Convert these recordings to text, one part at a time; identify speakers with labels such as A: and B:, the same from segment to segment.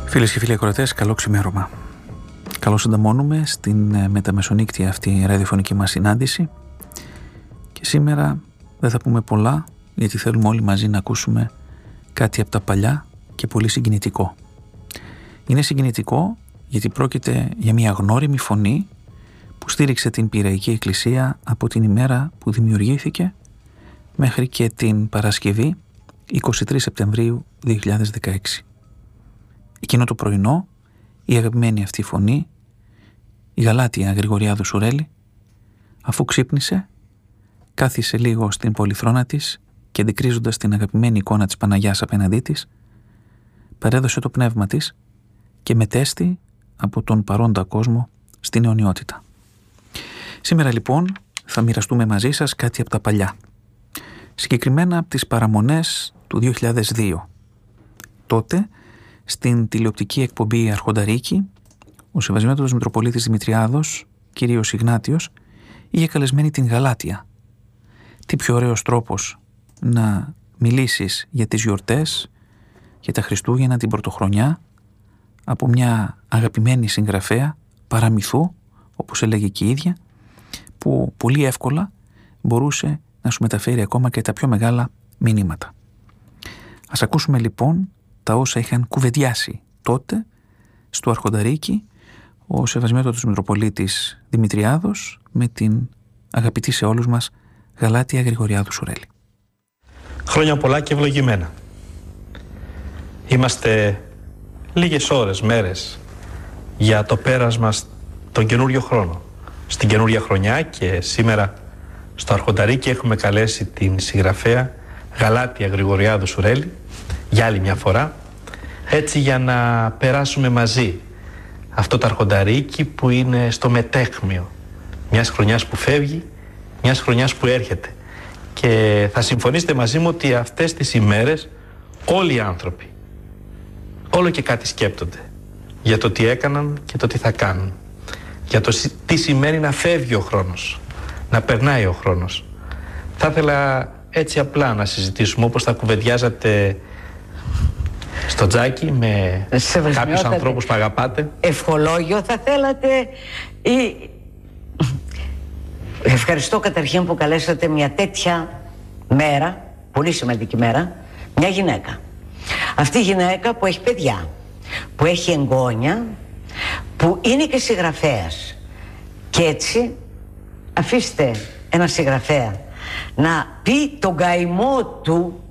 A: Φίλες και φίλοι ακροατές, καλό ξημέρωμα. Καλώς ανταμώνουμε στην μεταμεσονύκτια αυτή ραδιοφωνική μας συνάντηση και σήμερα δεν θα πούμε πολλά γιατί θέλουμε όλοι μαζί να ακούσουμε κάτι από τα παλιά και πολύ συγκινητικό. Είναι συγκινητικό γιατί πρόκειται για μια γνώριμη φωνή που στήριξε την Πειραϊκή Εκκλησία από την ημέρα που δημιουργήθηκε μέχρι και την Παρασκευή 23 Σεπτεμβρίου 2016. Εκείνο το πρωινό η αγαπημένη αυτή φωνή, η Γαλάτια Γρηγοριάδου Σουρέλη, αφού ξύπνησε, κάθισε λίγο στην πολυθρόνα της και αντικρίζοντας την αγαπημένη εικόνα της Παναγιάς απέναντί της, παρέδωσε το πνεύμα της και μετέστη από τον παρόντα κόσμο στην αιωνιότητα. Σήμερα λοιπόν θα μοιραστούμε μαζί σας κάτι από τα παλιά, συγκεκριμένα από τις παραμονές του 2002. Τότε, στην τηλεοπτική εκπομπή Αρχονταρίκη, ο Σεβασμιότατος Μητροπολίτης Δημητριάδος, κύριος Ιγνάτιος, είχε καλεσμένη την Γαλάτια. Τι πιο ωραίος τρόπος να μιλήσεις για τις γιορτές, για τα Χριστούγεννα, την Πρωτοχρονιά, από μια αγαπημένη συγγραφέα παραμυθού, όπως έλεγε και η ίδια, που πολύ εύκολα μπορούσε να σου μεταφέρει ακόμα και τα πιο μεγάλα μηνύματα. Ας ακούσουμε λοιπόν τα όσα είχαν κουβεντιάσει τότε στο Αρχονταρίκη ο Σεβασμιότατος Μητροπολίτης Δημητριάδος με την αγαπητή σε όλους μας Γαλάτια Γρηγοριάδου Σουρέλη.
B: Χρόνια πολλά και ευλογημένα. Είμαστε λίγες ώρες, μέρες για το πέρασμα στον καινούριο χρόνο, στην καινούρια χρονιά, και σήμερα στο Αρχονταρίκη έχουμε καλέσει την συγγραφέα Γαλάτια Γρηγοριάδου Σουρέλη για άλλη μια φορά, έτσι για να περάσουμε μαζί αυτό το Αρχονταρίκη που είναι στο μετέχμιο μιας χρονιάς που φεύγει, μιας χρονιάς που έρχεται. Και θα συμφωνήσετε μαζί μου ότι αυτές τις ημέρες όλοι οι άνθρωποι όλο και κάτι σκέπτονται για το τι έκαναν και το τι θα κάνουν, για το τι σημαίνει να φεύγει ο χρόνος, να περνάει ο χρόνος. Θα ήθελα έτσι απλά να συζητήσουμε όπως θα κουβεντιάζατε στο τζάκι με κάποιους ανθρώπους που αγαπάτε.
C: Ευχολόγιο θα θέλατε ή... Ευχαριστώ καταρχήν που καλέσατε μια τέτοια μέρα, πολύ σημαντική μέρα, μια γυναίκα. Αυτή η γυναίκα που έχει παιδιά, που έχει εγγόνια, που είναι και συγγραφέας. Και έτσι αφήστε ένα συγγραφέα να πει τον καημό του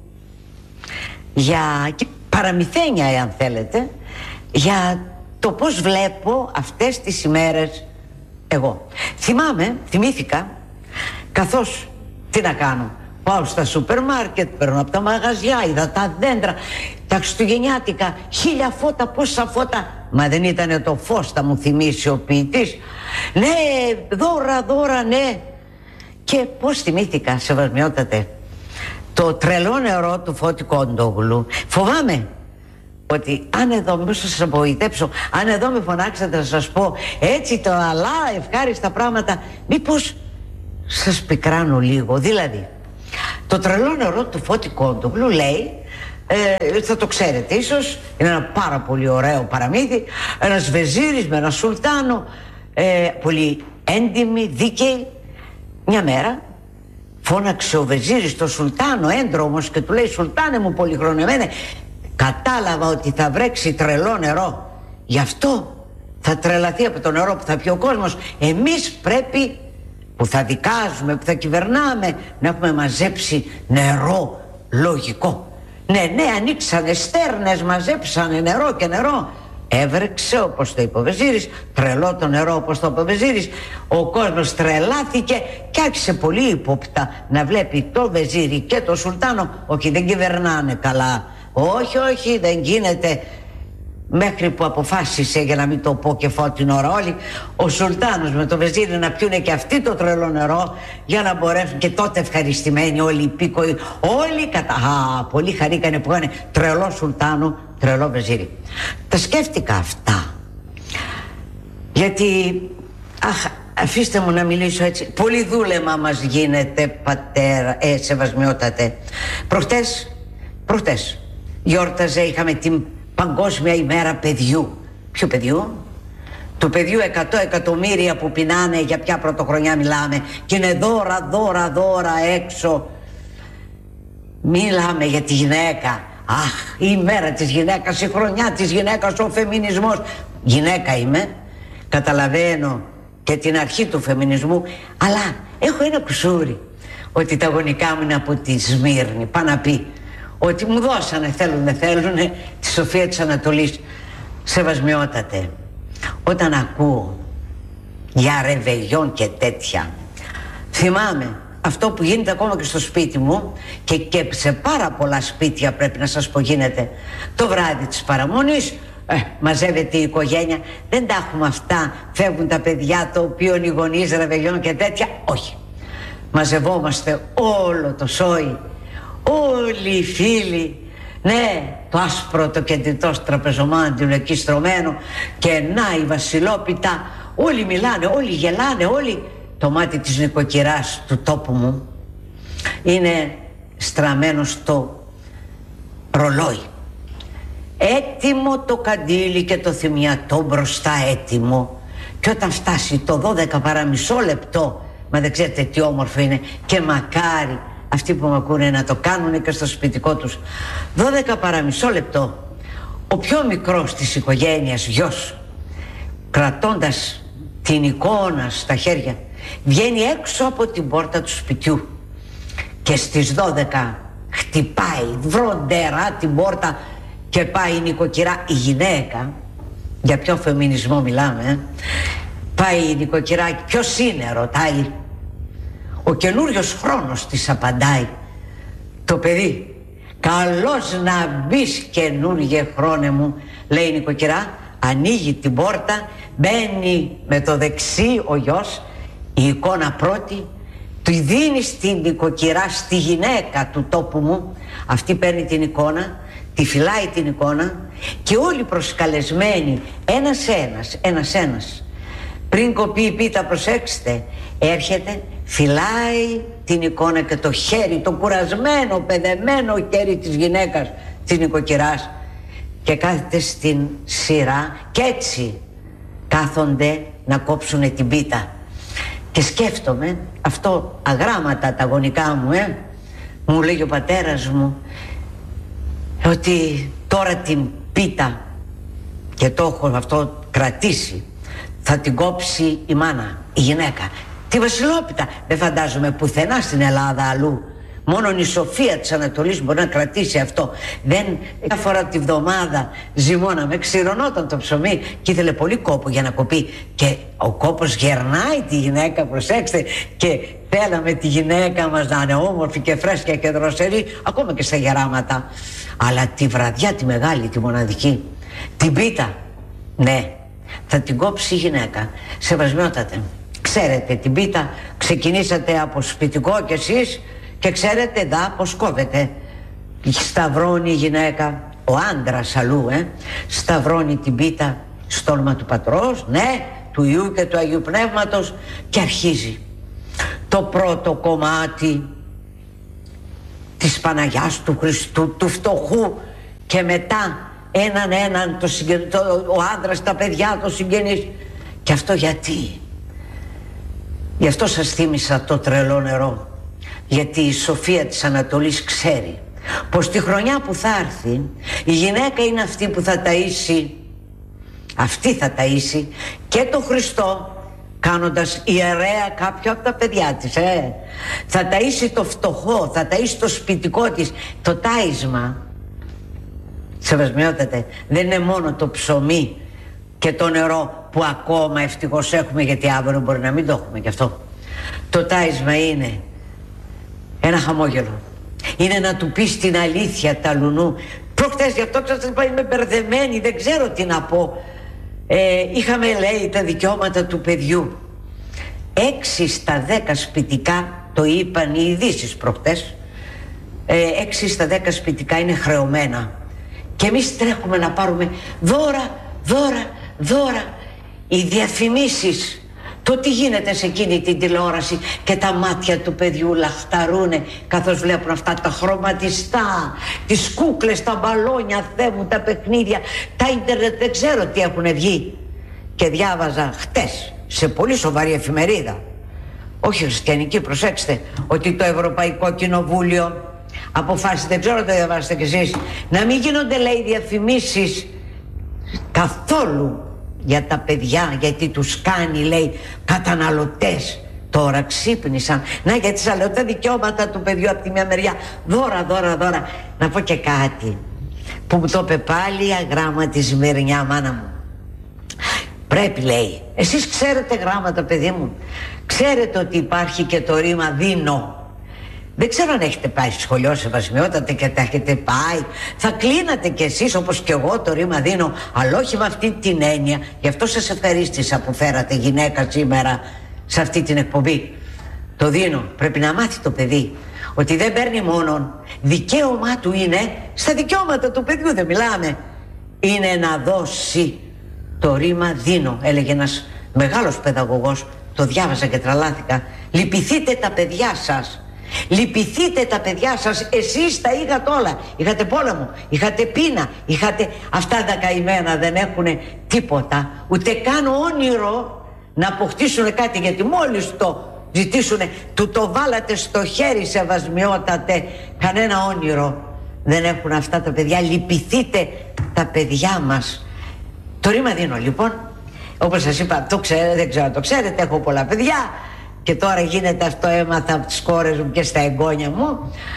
C: για παραμυθένια, εάν θέλετε, για το πώς βλέπω αυτές τις ημέρες εγώ. Θυμήθηκα, καθώς, τι να κάνω, πάω στα σούπερ μάρκετ, παίρνω από τα μαγαζιά, είδα τα δέντρα, τα χριστουγεννιάτικα, 1000 φώτα, πόσα φώτα. Μα δεν ήτανε το φως, θα μου θυμίσει ο ποιητής. Ναι, δώρα, ναι. Και πώς θυμήθηκα, Σεβασμιότατε, το τρελό νερό του Φώτη Κόντογλου. Φοβάμαι ότι αν εδώ, μήπως σας απογοητεύσω, αν εδώ με φωνάξετε να σας πω έτσι το αλλά ευχάριστα πράγματα, μήπως σας πικράνω λίγο. Δηλαδή, το τρελό νερό του Φώτη Κόντογλου λέει, θα το ξέρετε ίσως, είναι ένα πάρα πολύ ωραίο παραμύθι, ένας βεζίρης με ένα σουλτάνο, πολύ έντιμη, δίκαιη. Μια μέρα φώναξε ο βεζίρης το σουλτάνο έντρομος και του λέει, «Σουλτάνε μου πολυχρονεμένε, κατάλαβα ότι θα βρέξει τρελό νερό. Γι' αυτό θα τρελαθεί από το νερό που θα πιει ο κόσμος. Εμείς πρέπει, που θα δικάζουμε, που θα κυβερνάμε, να έχουμε μαζέψει νερό λογικό». Ναι, ανοίξανε στέρνες, μαζέψανε νερό και νερό. Έβρεξε, όπως το είπε ο βεζίρης, τρελό το νερό, όπως το είπε ο βεζίρης. Ο κόσμος τρελάθηκε και άρχισε πολύ ύποπτα να βλέπει το βεζίρι και το σουλτάνο. Όχι, δεν κυβερνάνε καλά. Όχι, δεν γίνεται. Μέχρι που αποφάσισε, για να μην το πω και φώτεινη ώρα όλοι, ο σουλτάνος με το βεζίρι να πιούνε και αυτοί το τρελό νερό, για να μπορέσουν. Και τότε ευχαριστημένοι όλοι οι υπήκοοι, όλοι πολύ χαρήκανε που είχαν τρελό σουλτάνο, τρελό βεζίρι. Τα σκέφτηκα αυτά γιατί, αφήστε μου να μιλήσω έτσι, πολύ δούλεμα μας γίνεται, πατέρα, Σεβασμιότατε. Προχτές γιόρταζε, είχαμε την Παγκόσμια ημέρα παιδιού. Ποιο παιδιού? Του παιδιού 100 εκατομμύρια που πεινάνε, για ποια πρωτοχρονιά μιλάμε? Και είναι δώρα έξω. Μιλάμε για τη γυναίκα. Αχ, η μέρα της γυναίκας, η χρονιά της γυναίκας, ο φεμινισμός. Γυναίκα είμαι, καταλαβαίνω και την αρχή του φεμινισμού, αλλά έχω ένα κουσούρι, ότι τα γονικά μου είναι από τη Σμύρνη. Πάνω να πει ότι μου δώσανε, θέλουν δεν θέλουνε, τη Σοφία της Ανατολής. Σεβασμιότατε, όταν ακούω για ρεβεγιόν και τέτοια, θυμάμαι αυτό που γίνεται ακόμα και στο σπίτι μου, και σε πάρα πολλά σπίτια πρέπει να σας πω γίνεται, το βράδυ της παραμονής. Μαζεύεται η οικογένεια. Δεν τα έχουμε αυτά. Φεύγουν τα παιδιά, το οποίο οι γονείς, ρεβεγιόν και τέτοια. Όχι. Μαζευόμαστε όλο το σόι, όλοι οι φίλοι. Ναι, το άσπρο το κεντριτό τραπεζομάντιλο εκεί στρωμένο, και να η βασιλόπιτα. Όλοι μιλάνε, όλοι γελάνε, όλοι. Το μάτι της νοικοκυράς του τόπου μου είναι στραμμένο στο ρολόι. Έτοιμο το καντήλι και το θυμιατό μπροστά έτοιμο. Και όταν φτάσει το 12 παρά μισό λεπτό, μα δεν ξέρετε τι όμορφο είναι, και μακάρι αυτοί που με ακούνε να το κάνουν και στο σπιτικό τους. 12 παρά μισό λεπτό, ο πιο μικρός της οικογένειας γιος, κρατώντας την εικόνα στα χέρια, βγαίνει έξω από την πόρτα του σπιτιού και στις 12 χτυπάει βροντερά την πόρτα και πάει η νοικοκυρά, η γυναίκα. Για ποιο φεμινισμό μιλάμε, Πάει η νοικοκυρά, ποιος είναι, ρωτάει. Ο καινούριος χρόνος της απαντάει. Το παιδί, καλώς να μπεις καινούργιε χρόνε μου, λέει η νοικοκυρά. Ανοίγει την πόρτα, μπαίνει με το δεξί ο γιος, η εικόνα πρώτη, του δίνει στην νοικοκυρά, στη γυναίκα του τόπου μου. Αυτή παίρνει την εικόνα, τη φυλάει την εικόνα και όλοι προσκαλεσμένοι, ένας. Πριν κοπεί η πίτα, προσέξτε, έρχεται, φυλάει την εικόνα και το χέρι, το κουρασμένο, παιδεμένο χέρι της γυναίκας, της νοικοκυράς, και κάθεται στην σειρά και έτσι κάθονται να κόψουνε την πίτα. Και σκέφτομαι, αυτό αγράμματα τα γονικά μου, μου λέει ο πατέρας μου, ότι τώρα την πίτα, και το έχω αυτό κρατήσει, θα την κόψει η μάνα, η γυναίκα, τη βασιλόπιτα. Δεν φαντάζομαι πουθενά στην Ελλάδα αλλού. Μόνο η Σοφία της Ανατολής μπορεί να κρατήσει αυτό. Δεν, μια φορά τη βδομάδα ζυμώναμε, ξηρωνόταν το ψωμί και ήθελε πολύ κόπο για να κοπεί. Και ο κόπος γερνάει τη γυναίκα, προσέξτε, και θέλαμε τη γυναίκα μας να είναι όμορφη και φρέσκια και δροσερή, ακόμα και στα γεράματα. Αλλά τη βραδιά τη μεγάλη, τη μοναδική, την πίτα, ναι, θα την κόψει η γυναίκα. Σεβασμιότατε, ξέρετε την πίτα, ξεκινήσατε από σπιτικό κι εσείς και ξέρετε δα πως κόβεται. Σταυρώνει η γυναίκα, ο άντρας αλλού, σταυρώνει την πίτα στο όνομα του Πατρός, ναι, του Υιού και του Αγίου Πνεύματος, και αρχίζει το πρώτο κομμάτι της Παναγιάς, του Χριστού, του φτωχού, και μετά έναν ο άντρας, τα παιδιά, το συγγενείς. Και αυτό γιατί? Γι' αυτό σας θύμισα το τρελό νερό. Γιατί η Σοφία της Ανατολής ξέρει πως τη χρονιά που θα έρθει η γυναίκα είναι αυτή που θα ταΐσει. Αυτή θα ταΐσει και το Χριστό, κάνοντας ιερέα κάποιο από τα παιδιά της, θα ταΐσει το φτωχό, θα ταΐσει το σπιτικό της. Το τάισμα, σεβασμιότατε, δεν είναι μόνο το ψωμί και το νερό που ακόμα ευτυχώς έχουμε, γιατί αύριο μπορεί να μην το έχουμε κι αυτό. Το τάισμα είναι ένα χαμόγελο. Είναι να του πεις την αλήθεια τα λουνού. Προχτές, γι' αυτό σας είπα, είμαι μπερδεμένη, δεν ξέρω τι να πω. Είχαμε, λέει, τα δικαιώματα του παιδιού. 6 στα 10 σπιτικά, το είπαν οι ειδήσεις προχτές, 6 στα 10 σπιτικά είναι χρεωμένα. Και εμείς τρέχουμε να πάρουμε δώρα. Οι διαφημίσεις, Το τι γίνεται σε εκείνη την τηλεόραση και τα μάτια του παιδιού λαχταρούνε καθώς βλέπουν αυτά τα χρωματιστά, τις κούκλες, τα μπαλόνια, Θεέ μου, τα παιχνίδια, τα ίντερνετ, δεν ξέρω τι έχουν βγει. Και διάβαζα χτες σε πολύ σοβαρή εφημερίδα, όχι χριστιανική, προσέξτε, ότι το Ευρωπαϊκό Κοινοβούλιο αποφάσισε, δεν ξέρω το διαβάσετε κι εσείς, να μην γίνονται, λέει, διαφημίσεις καθόλου για τα παιδιά, γιατί τους κάνει, λέει, καταναλωτές. Τώρα ξύπνησαν. Να, γιατί σας λέω, τα δικαιώματα του παιδιού από τη μια μεριά, δώρα. Να πω και κάτι που μου το είπε πάλι η αγράμματη σημερινιά μάνα μου. Πρέπει, λέει, εσείς ξέρετε γράμματα, παιδί μου, ξέρετε ότι υπάρχει και το ρήμα δίνω. Δεν ξέρω αν έχετε πάει στο σχολείο σεβασμιότατε και τα έχετε πάει. Θα κλείνατε κι εσείς όπως κι εγώ το ρήμα δίνω, αλλά όχι με αυτή την έννοια. Γι' αυτό σας ευχαρίστησα που φέρατε γυναίκα σήμερα σε αυτή την εκπομπή. Το δίνω. Πρέπει να μάθει το παιδί ότι δεν παίρνει μόνον. Δικαίωμά του είναι, στα δικαιώματα του παιδιού δεν μιλάμε, είναι να δώσει. Το ρήμα δίνω, έλεγε ένας μεγάλος παιδαγωγός, το διάβασα και τραλάθηκα. Λυπηθείτε τα παιδιά σας. Λυπηθείτε τα παιδιά σας. Εσείς τα είχατε όλα. Είχατε πόλεμο, είχατε πείνα, είχατε αυτά τα καημένα, δεν έχουν τίποτα, ούτε καν όνειρο να αποκτήσουν κάτι, γιατί μόλις το ζητήσουνε, του το βάλατε στο χέρι, σεβασμιότατε, κανένα όνειρο δεν έχουν αυτά τα παιδιά. Λυπηθείτε τα παιδιά μας. Το ρήμα δίνω, λοιπόν, όπως σας είπα, το ξέρετε, δεν ξέρω, το ξέρετε, έχω πολλά παιδιά και τώρα γίνεται αυτό, έμαθα από τις κόρες μου και στα εγγόνια μου.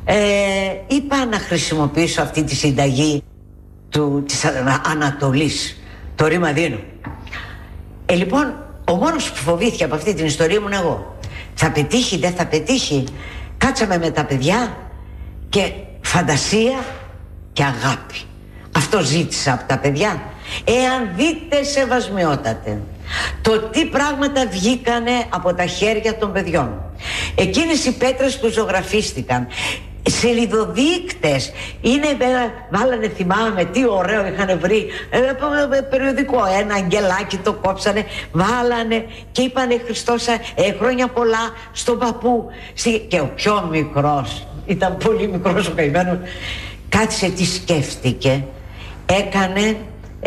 C: Είπα να χρησιμοποιήσω αυτή τη συνταγή της Ανατολής, το ρήμα δίνω. Λοιπόν, ο μόνος που φοβήθηκε από αυτή την ιστορία ήμουν εγώ. Θα πετύχει, δεν θα πετύχει? Κάτσαμε με τα παιδιά και φαντασία και αγάπη. Αυτό ζήτησα από τα παιδιά. Εάν δείτε, σεβασμιότατε, το τι πράγματα βγήκανε από τα χέρια των παιδιών, εκείνες οι πέτρες που ζωγραφίστηκαν, σελιδοδείκτες, είναι, βάλανε, θυμάμαι τι ωραίο είχαν βρει, περιοδικό, ένα αγγελάκι το κόψανε, βάλανε και είπανε Χριστός χρόνια πολλά στον παππού. Και ο πιο μικρός, ήταν πολύ μικρός ο καημένος, κάτσε, τι σκέφτηκε, έκανε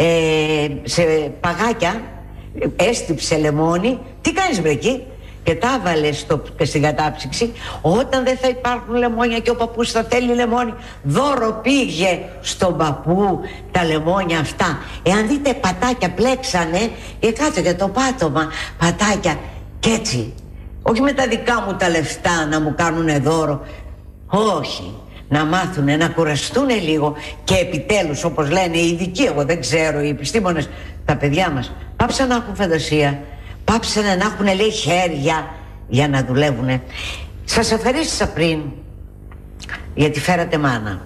C: σε παγάκια, έστυψε λεμόνι. Τι κάνεις βρε εκεί? Και τα έβαλε στην κατάψυξη. Όταν δεν θα υπάρχουν λεμόνια και ο παππούς θα θέλει λεμόνι, δώρο πήγε στον παππού τα λεμόνια αυτά. Εάν δείτε, πατάκια πλέξανε και κάτω για το πάτωμα, πατάκια. Και έτσι, όχι με τα δικά μου τα λεφτά να μου κάνουνε δώρο, όχι, να μάθουνε, να κουραστούνε λίγο και επιτέλους, όπως λένε οι ειδικοί, εγώ δεν ξέρω, οι επιστήμονες, τα παιδιά μας πάψαν να έχουν φαντασία, πάψαν να έχουν, λέει, χέρια για να δουλεύουνε. Σας ευχαρίστησα πριν γιατί φέρατε μάνα.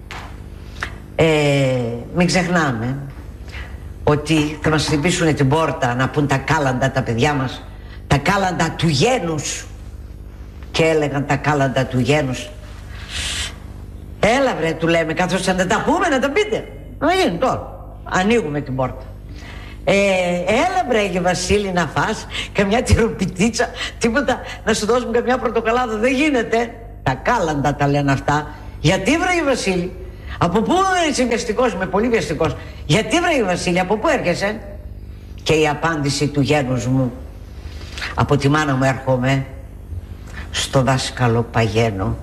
C: Μην ξεχνάμε ότι θα μας χτυπήσουν την πόρτα να πούν τα κάλαντα τα παιδιά μας, τα κάλαντα του γένους. Και έλεγαν τα κάλαντα του γένους. Έλα βρε, του λέμε, καθώς να τα πούμε, να τα πείτε. Να γίνει τώρα. Ανοίγουμε την πόρτα. Έλα βρε Βασίλη, να φας καμιά τυροπιτίτσα, τίποτα, να σου δώσουμε καμιά πορτοκαλάδα? Δεν γίνεται. Τα κάλαντα τα λένε αυτά. Γιατί βρε Βασίλη? Από πού είσαι βιαστικός? Είμαι πολύ βιαστικός. Γιατί βρε Βασίλη, από πού έρχεσαι? Και η απάντηση του γένους μου, από τη μάνα μου έρχομαι, στο δάσκαλο παγαίνω.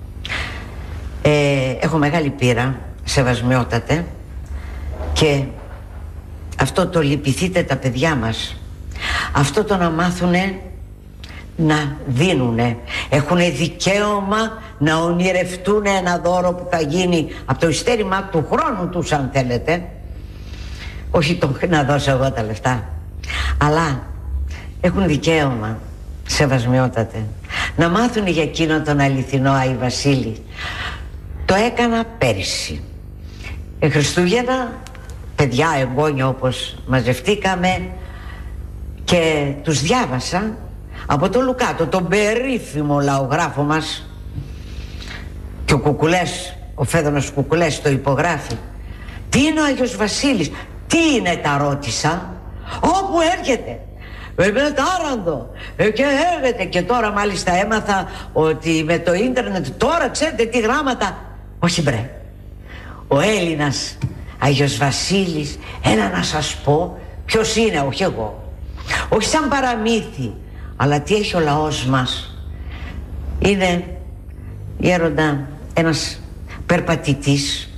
C: Έχω μεγάλη πείρα, σεβασμιότατε, και αυτό το λυπηθείτε τα παιδιά μας, αυτό το να μάθουνε να δίνουνε, έχουνε δικαίωμα να ονειρευτούν ένα δώρο που θα γίνει από το ειστέρημα του χρόνου τους, αν θέλετε, όχι να δώσω εγώ τα λεφτά, αλλά έχουν δικαίωμα, σεβασμιότατε, να μάθουν για εκείνο τον αληθινό Άι Βασίλη. Το έκανα πέρυσι. Χριστούγεννα, παιδιά, εγγόνια όπως μαζευτήκαμε, και τους διάβασα από το Λουκάτο, τον περίφημο λαογράφο μας, και ο Κουκουλές, ο Φέδωνος Κουκουλές το υπογράφει. Τι είναι ο Άγιος Βασίλης? Τι είναι, τα ρώτησα. Όπου έρχεται με τάραντο. Και έρχεται. Και τώρα μάλιστα έμαθα ότι με το ίντερνετ τώρα ξέρετε τι γράμματα. Όχι μπρε. Ο Έλληνας Άγιος Βασίλης, έλα να σας πω ποιος είναι, όχι εγώ. Όχι σαν παραμύθι, αλλά τι έχει ο λαός μας. Είναι, γέροντα, ένας περπατητής.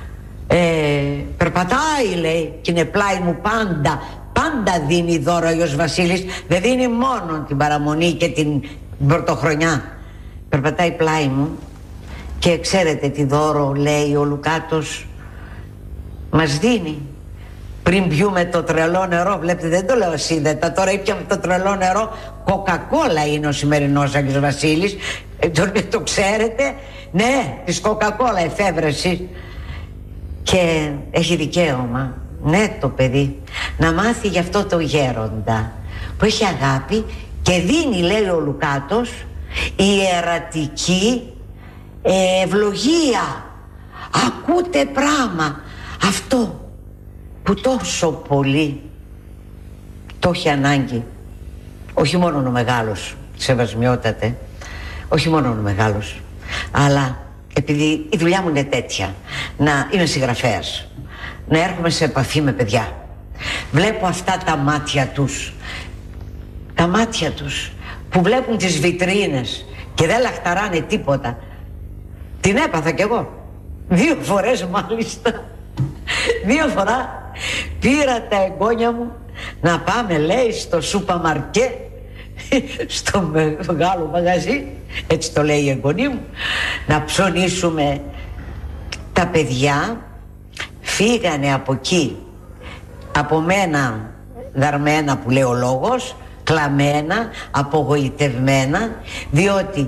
C: Περπατάει, λέει, και είναι πλάι μου πάντα. Πάντα δίνει δώρο ο Άγιος Βασίλης. Δεν δίνει μόνο την παραμονή και την πρωτοχρονιά. Περπατάει πλάι μου. Και ξέρετε τι δώρο λέει ο Λουκάτος μας δίνει? Πριν πιούμε το τρελό νερό, βλέπετε, δεν το λέω σύνδετα, τώρα ήπιαμε το τρελό νερό. Κοκακόλα είναι ο σημερινός Άγιος Βασίλης. Το ξέρετε? Ναι, της Κοκακόλα εφεύρεση. Και έχει δικαίωμα, ναι, το παιδί, να μάθει γι' αυτό το γέροντα που έχει αγάπη και δίνει, λέει ο Λουκάτος, ιερατική ευλογία. Ακούτε πράγμα αυτό που τόσο πολύ το έχει ανάγκη. Όχι μόνο ο μεγάλος, σεβασμιότατε, όχι μόνο ο μεγάλος, αλλά επειδή η δουλειά μου είναι τέτοια, να είμαι συγγραφέας, να έρχομαι σε επαφή με παιδιά, βλέπω αυτά τα μάτια τους, τα μάτια τους που βλέπουν τις βιτρίνες και δεν λαχταράνε τίποτα. Την έπαθα κι εγώ 2 φορές μάλιστα. 2 φορά πήρα τα εγγόνια μου να πάμε, λέει, στο σούπα μαρκέ, στο μεγάλο μαγαζί, έτσι το λέει η εγγονή μου, να ψωνίσουμε. Τα παιδιά φύγανε από εκεί, από μένα δαρμένα, που λέει ο λόγος, κλαμμένα, απογοητευμένα, διότι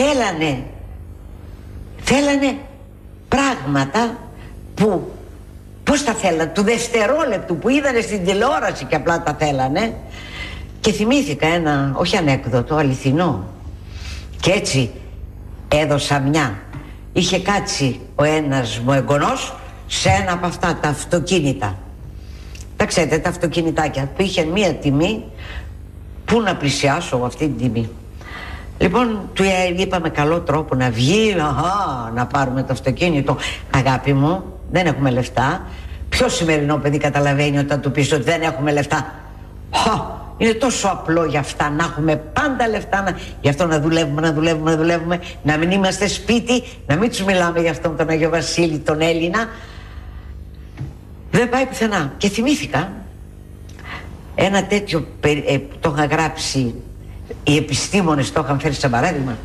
C: θέλανε πράγματα που, πώς τα θέλανε, του δευτερόλεπτου που είδανε στην τηλεόραση και απλά τα θέλανε. Και θυμήθηκα ένα, όχι ανέκδοτο, αληθινό. Και έτσι έδωσα μια. Είχε κάτσει ο ένας μου εγγονός σε ένα από αυτά τα αυτοκίνητα. Τα ξέρετε, τα αυτοκινητάκια που είχε μία τιμή. Πού να πλησιάσω αυτή την τιμή? Λοιπόν, του είπαμε καλό τρόπο να βγει, να πάρουμε το αυτοκίνητο. Αγάπη μου, δεν έχουμε λεφτά. Ποιο σημερινό παιδί καταλαβαίνει όταν του πεις ότι δεν έχουμε λεφτά? Είναι τόσο απλό για αυτά να έχουμε πάντα λεφτά, γι' αυτό να δουλεύουμε, να μην είμαστε σπίτι, να μην τους μιλάμε για αυτόν τον Άγιο Βασίλη, τον Έλληνα. Δεν πάει πουθενά. Και θυμήθηκα ένα τέτοιο, το είχα γράψει, οι επιστήμονες το είχαν φέρει σαν παράδειγμα.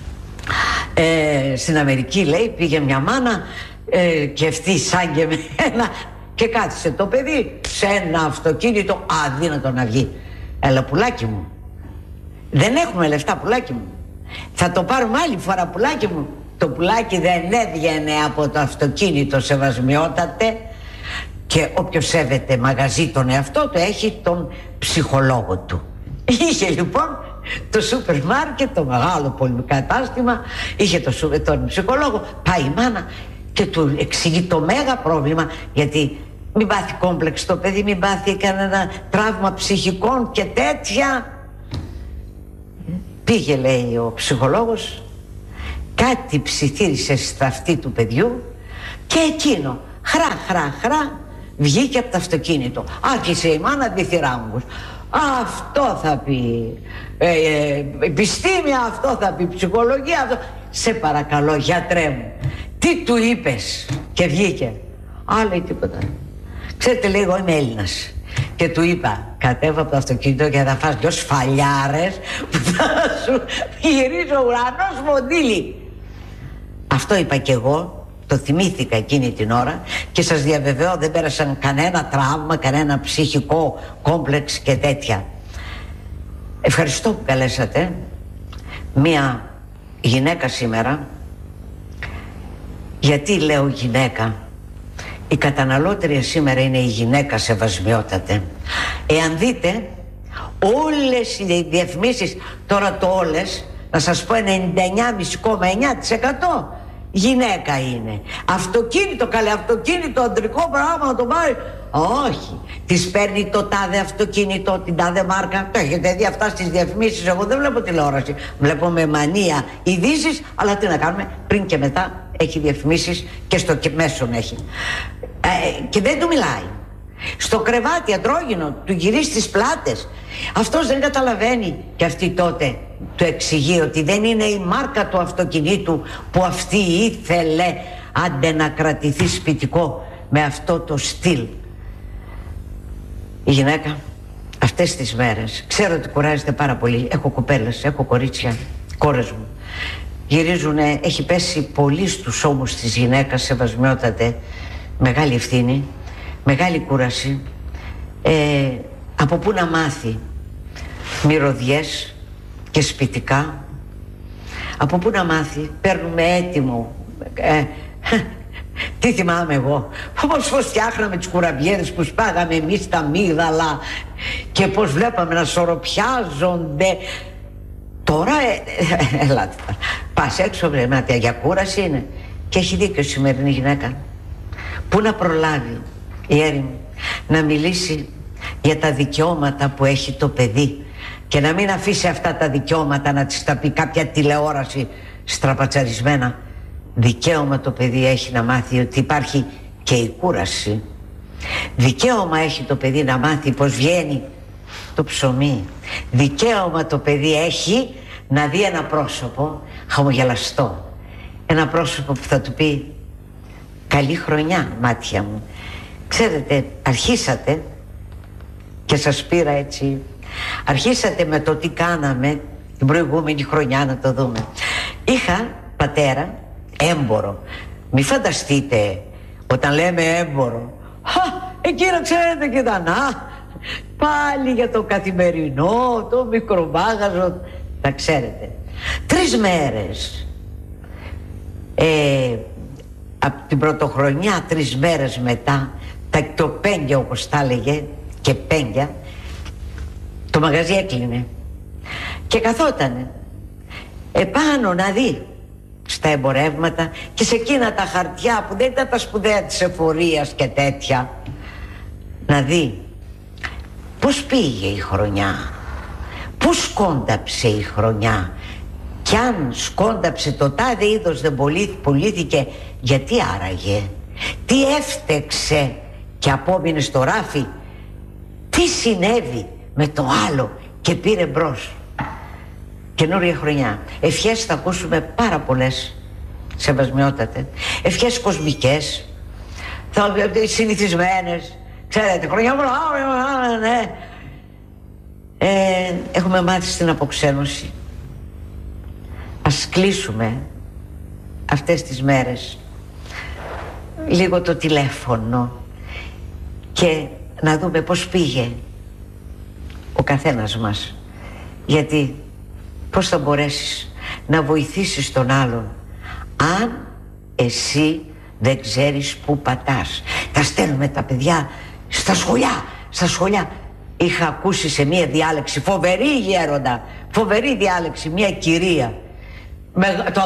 C: Στην Αμερική, λέει, πήγε μια μάνα και αυτή σαν και εμένα και κάθισε το παιδί σε ένα αυτοκίνητο, αδύνατο να βγει. Έλα, πουλάκι μου, δεν έχουμε λεφτά, πουλάκι μου, θα το πάρουμε άλλη φορά, πουλάκι μου. Το πουλάκι δεν έβγαινε από το αυτοκίνητο, σεβασμιότατε. Και όποιος σέβεται μαγαζί τον εαυτό του έχει τον ψυχολόγο του. Είχε λοιπόν το σούπερ μάρκετ, το μεγάλο πολυκατάστημα, είχε τον ψυχολόγο. Πάει η μάνα και του εξηγεί το μέγα πρόβλημα, γιατί μην πάθει κόμπλεξ το παιδί, μην πάθει κανένα τραύμα ψυχικών και τέτοια. Πήγε, λέει, ο ψυχολόγος, κάτι ψιθύρισε στα αυτή του παιδιού και εκείνο χρά βγήκε από το αυτοκίνητο. Άρχισε η μάνα διθυράμβους. Αυτό θα πει επιστήμια, αυτό θα πει ψυχολογία, αυτό. Σε παρακαλώ, γιατρέ μου, τι του είπες? Και βγήκε. Λέει τίποτα. Ξέρετε, λέει, εγώ είμαι Έλληνας. Και του είπα, κατέβα από το αυτοκίνητο και θα φας 2 σφαλιάρες που θα σου γυρίζει ο ουρανός μοντήλι. Αυτό είπα κι εγώ. Το θυμήθηκα εκείνη την ώρα και σας διαβεβαιώ δεν πέρασαν κανένα τραύμα, κανένα ψυχικό κόμπλεξ και τέτοια. Ευχαριστώ που καλέσατε μία γυναίκα σήμερα. Γιατί λέω γυναίκα? Η καταναλώτρια σήμερα είναι η γυναίκα, σεβασμιότατε. Εάν δείτε όλες οι διαφημίσεις, τώρα το όλες, να σας πω 99,9% γυναίκα είναι. Αυτοκίνητο, καλέ, αυτοκίνητο, αντρικό πράγμα να το πάρει. Όχι. Της παίρνει το τάδε αυτοκίνητο, την τάδε μάρκα. Το έχετε δει αυτά στις διαφημίσεις? Εγώ δεν βλέπω τηλεόραση. Βλέπω με μανία ειδήσεις, αλλά τι να κάνουμε, πριν και μετά έχει διαφημίσεις και στο μέσον έχει. Και δεν του μιλάει. Στο κρεβάτι αντρόγινο, του γυρίσει τις πλάτες. Αυτός δεν καταλαβαίνει. Και αυτή τότε του εξηγεί ότι δεν είναι η μάρκα του αυτοκινήτου που αυτή ήθελε, άντε να κρατηθεί σπιτικό με αυτό το στυλ. Η γυναίκα αυτές τις μέρες, ξέρω ότι κουράζεται πάρα πολύ. Έχω κοπέλες, έχω κορίτσια, κόρες μου. Γυρίζουνε, έχει πέσει πολύ στους ώμους της γυναίκας, σεβασμιότατε, μεγάλη ευθύνη, μεγάλη κούραση. Από πού να μάθει μυρωδιές και σπιτικά? Από πού να μάθει? Παίρνουμε έτοιμο. Τι θυμάμαι εγώ, πώς φτιάχναμε τις κουραμπιέδες που σπάγαμε εμείς τα αμύγδαλα και πώς βλέπαμε να σωροπιάζονται. Τώρα ελάτε, πας έξω, βλέπετε, για κούραση είναι. Και έχει δίκιο η σημερινή γυναίκα. Πού να προλάβει η έρημη να μιλήσει για τα δικαιώματα που έχει το παιδί και να μην αφήσει αυτά τα δικαιώματα να της τα πει κάποια τηλεόραση στραπατσαρισμένα. Δικαίωμα το παιδί έχει να μάθει ότι υπάρχει και η κούραση. Δικαίωμα έχει το παιδί να μάθει πως βγαίνει το ψωμί. Δικαίωμα το παιδί έχει να δει ένα πρόσωπο χαμογελαστό. Ένα πρόσωπο που θα του πει καλή χρονιά, μάτια μου. Ξέρετε, αρχίσατε και σας πήρα έτσι. Αρχίσατε με το τι κάναμε την προηγούμενη χρονιά, να το δούμε. Είχα πατέρα έμπορο. Μη φανταστείτε όταν λέμε έμπορο, εκείνο ξέρετε και τα πάλι για το καθημερινό, το μικρομάγαζο, τα ξέρετε. 3 μέρες από την πρωτοχρονιά, 3 μέρες μετά, το πέγγια όπως τα έλεγε, και πέγγια, το μαγαζί έκλεινε και καθότανε επάνω να δει στα εμπορεύματα και σε εκείνα τα χαρτιά που δεν ήταν τα σπουδαία της εφορίας και τέτοια, να δει πώς πήγε η χρονιά, πώς σκόνταψε η χρονιά, κι αν σκόνταψε το τάδε είδος δεν πουλήθηκε, γιατί άραγε, τι έφτεξε και απόμεινε στο ράφι, τι συνέβη με το άλλο και πήρε μπρος. Καινούρια χρονιά. Ευχές θα ακούσουμε πάρα πολλές, σεβασμιότατε. Ευχές κοσμικές, συνηθισμένες. Ξέρετε, χρονιά μου, ναι. Έχουμε μάθει στην αποξένωση. Ας κλείσουμε αυτές τις μέρες λίγο το τηλέφωνο και να δούμε πώς πήγε ο καθένας μας. Γιατί πώς θα μπορέσεις να βοηθήσεις τον άλλον αν εσύ δεν ξέρεις πού πατάς? Τα στέλνουμε τα παιδιά στα σχολιά. Είχα ακούσει σε μία διάλεξη, φοβερή γέροντα, φοβερή διάλεξη, μία κυρία με το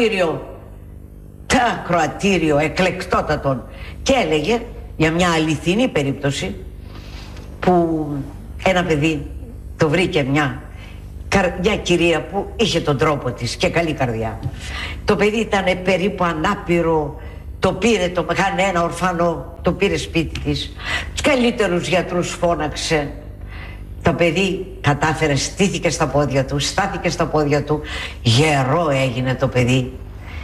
C: ακροατήριο εκλεκτότατον, και έλεγε για μια αληθινή περίπτωση που ένα παιδί το βρήκε μια κυρία που είχε τον τρόπο της και καλή καρδιά. Το παιδί ήταν περίπου ανάπηρο, το πήρε, το κάνει ένα ορφανό, το πήρε σπίτι της, τους καλύτερους γιατρούς φώναξε. Το παιδί κατάφερε, στάθηκε στα πόδια του, γερό έγινε το παιδί.